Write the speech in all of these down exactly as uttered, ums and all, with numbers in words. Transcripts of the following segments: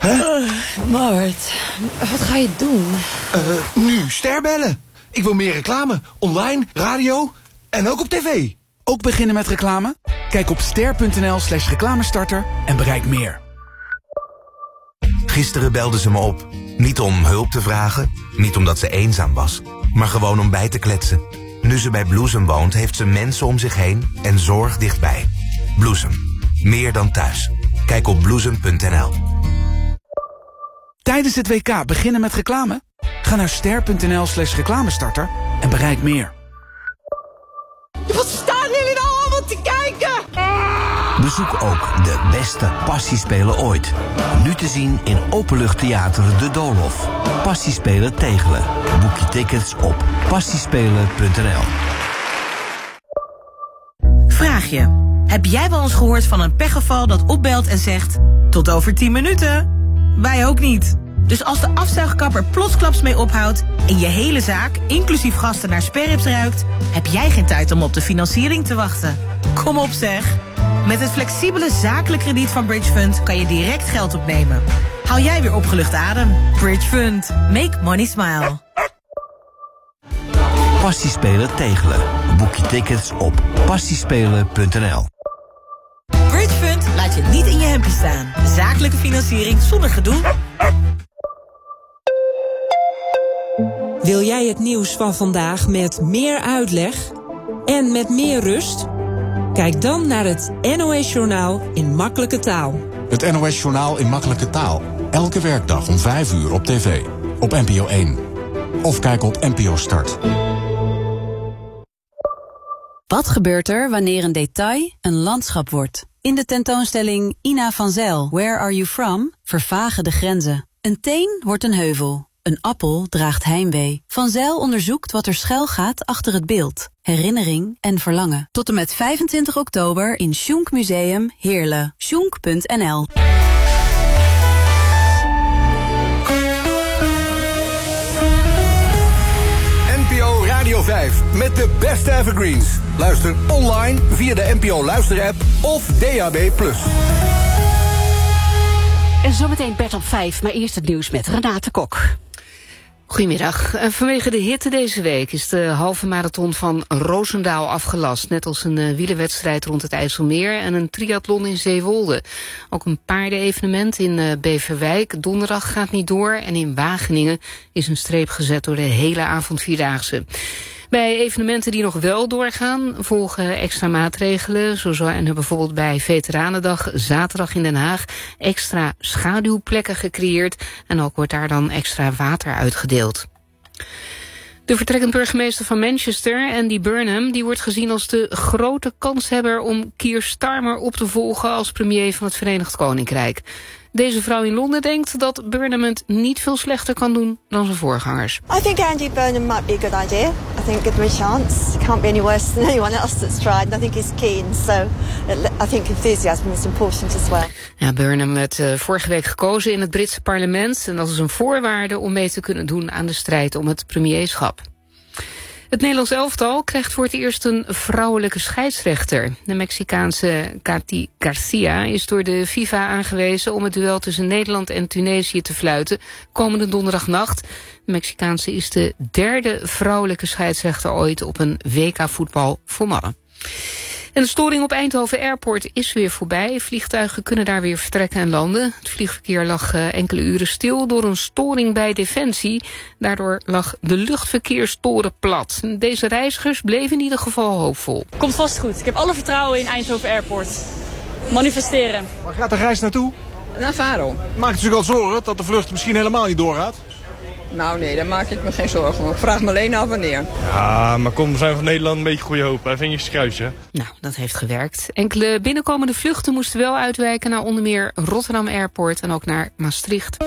Huh? Uh, Mart, wat ga je doen? Uh, nu Ster bellen. Ik wil meer reclame. Online, radio en ook op tv. Ook beginnen met reclame? Kijk op ster.nl slash reclamestarter en bereik meer. Gisteren belde ze me op. Niet om hulp te vragen, niet omdat ze eenzaam was, maar gewoon om bij te kletsen. Nu ze bij Bloesem woont, heeft ze mensen om zich heen en zorg dichtbij. Bloesem. Meer dan thuis. Kijk op bloesem punt n l. Tijdens het W K beginnen met reclame? Ga naar ster.nl slash reclamestarter en bereik meer. Wat staan jullie nou allemaal te kijken? Bezoek ook de beste passiespelen ooit. Nu te zien in Openluchttheater De Doolhof. Passiespelen Tegelen. Boek je tickets op passiespelen punt n l. Vraag je. Heb jij wel eens gehoord van een pechgeval dat opbelt en zegt... tot over tien minuten? Wij ook niet. Dus als de afzuigkapper plotsklaps mee ophoudt... en je hele zaak, inclusief gasten, naar sperrips ruikt... heb jij geen tijd om op de financiering te wachten. Kom op zeg. Met het flexibele zakelijk krediet van Bridge Fund... kan je direct geld opnemen. Hou jij weer opgelucht adem. Bridge Fund. Make money smile. Passiespelen Tegelen. Boek je tickets op passiespelen punt n l. Bridge Fund laat je niet in je hempje staan. Zakelijke financiering zonder gedoe. Wil jij het nieuws van vandaag met meer uitleg en met meer rust? Kijk dan naar het N O S-journaal in makkelijke taal. Het N O S-journaal in makkelijke taal. Elke werkdag om vijf uur op tv. Op N P O één. Of kijk op N P O Start. Wat gebeurt er wanneer een detail een landschap wordt? In de tentoonstelling Ina van Zijl, Where Are You From? Vervagen de grenzen. Een teen wordt een heuvel. Een appel draagt heimwee. Van Zijl onderzoekt wat er schuil gaat achter het beeld. Herinnering en verlangen. Tot en met vijfentwintig oktober in Schunk Museum Heerlen. schunk punt n l. N P O Radio vijf met de beste evergreens. Luister online via de N P O Luister-app of D A B plus. En zometeen Bert op vijf, maar eerst het nieuws met Renate Kok. Goedemiddag. Vanwege de hitte deze week is de halve marathon van Roosendaal afgelast. Net als een uh, wielerwedstrijd rond het IJsselmeer en een triathlon in Zeewolde. Ook een paardenevenement in uh, Beverwijk donderdag gaat niet door. En in Wageningen is een streep gezet door de hele avond vierdaagse. Bij evenementen die nog wel doorgaan volgen extra maatregelen. Zo zijn er bijvoorbeeld bij Veteranendag zaterdag in Den Haag extra schaduwplekken gecreëerd. En ook wordt daar dan extra water uitgedeeld. De vertrekkend burgemeester van Manchester, Andy Burnham, die wordt gezien als de grote kanshebber om Keir Starmer op te volgen als premier van het Verenigd Koninkrijk. Deze vrouw in Londen denkt dat Burnham het niet veel slechter kan doen dan zijn voorgangers. I think Andy Burnham might be a good idea. I think give him a chance. It can't be any worse than anyone else that's tried. And I think he's keen, so I think enthusiasm is important as well. Ja, Burnham werd uh, vorige week gekozen in het Britse parlement. En dat is een voorwaarde om mee te kunnen doen aan de strijd om het premierschap. Het Nederlands elftal krijgt voor het eerst een vrouwelijke scheidsrechter. De Mexicaanse Katy Garcia is door de FIFA aangewezen om het duel tussen Nederland en Tunesië te fluiten komende donderdagnacht. De Mexicaanse is de derde vrouwelijke scheidsrechter ooit op een W K-voetbal voor mannen. En de storing op Eindhoven Airport is weer voorbij. Vliegtuigen kunnen daar weer vertrekken en landen. Het vliegverkeer lag uh, enkele uren stil door een storing bij Defensie. Daardoor lag de luchtverkeerstoren plat. Deze reizigers bleven in ieder geval hoopvol. Komt vast goed. Ik heb alle vertrouwen in Eindhoven Airport. Manifesteren. Waar gaat de reis naartoe? Naar Faro. Maakt u zich al zorgen dat de vlucht misschien helemaal niet doorgaat? Nou nee, daar maak ik me geen zorgen om. Ik vraag me alleen af wanneer. Ja, maar kom, we zijn van Nederland een beetje goede hoop. Hè? Vingertjes kruisen. Nou, dat heeft gewerkt. Enkele binnenkomende vluchten moesten wel uitwijken naar onder meer Rotterdam Airport en ook naar Maastricht.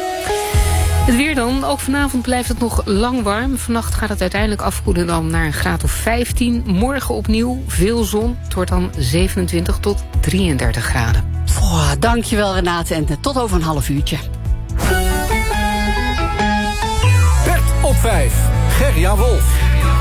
Het weer dan. Ook vanavond blijft het nog lang warm. Vannacht gaat het uiteindelijk afkoelen dan naar een graad of vijftien. Morgen opnieuw veel zon. Het wordt dan zevenentwintig tot drieëndertig graden. Oh, dankjewel Renate en tot over een half uurtje. Bert op vijf. Gerja Wolf.